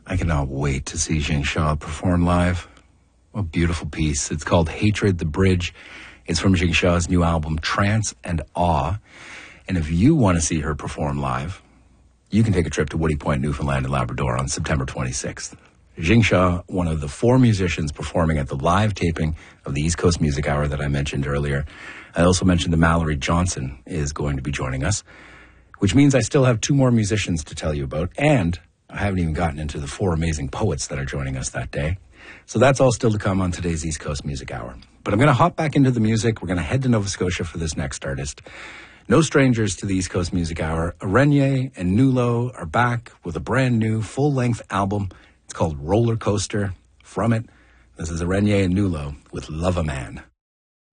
I cannot wait to see Jing Shaw perform live. What a beautiful piece. It's called Hatred, the Bridge. It's from Jing Shaw's new album, Trance and Awe. And if you want to see her perform live, you can take a trip to Woody Point, Newfoundland and Labrador on September 26th. Jing Shaw, one of the 4 musicians performing at the live taping of the East Coast Music Hour that I mentioned earlier. I also mentioned that Mallory Johnson is going to be joining us, which means I still have 2 more musicians to tell you about, and I haven't even gotten into the 4 amazing poets that are joining us that day. So that's all still to come on today's East Coast Music Hour. But I'm going to hop back into the music. We're going to head to Nova Scotia for this next artist. No strangers to the East Coast Music Hour. Arenye and Nulo are back with a brand new full-length album. It's called Roller Coaster. From it, this is Arenye and Nulo with Love a Man.